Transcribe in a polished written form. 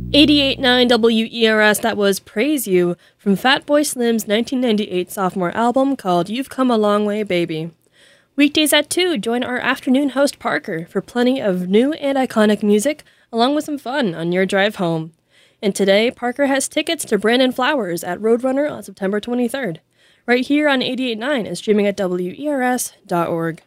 88.9 WERS, that was Praise You from Fatboy Slim's 1998 sophomore album called You've Come a Long Way, Baby. Weekdays at 2, join our afternoon host Parker for plenty of new and iconic music, along with some fun on your drive home. And today, Parker has tickets to Brandon Flowers at Roadrunner on September 23rd, right here on 88.9 and streaming at WERS.org.